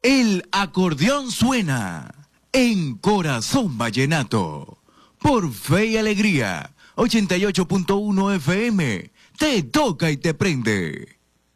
El acordeón suena en Corazón Vallenato. Por Fe y Alegría, 88.1 FM. Te toca y te prende.